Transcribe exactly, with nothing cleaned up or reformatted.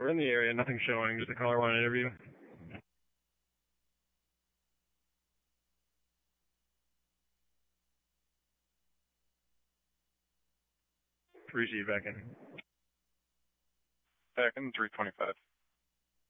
We're in the area, nothing showing, just a caller one interview. Receive back in. Back in three twenty-five.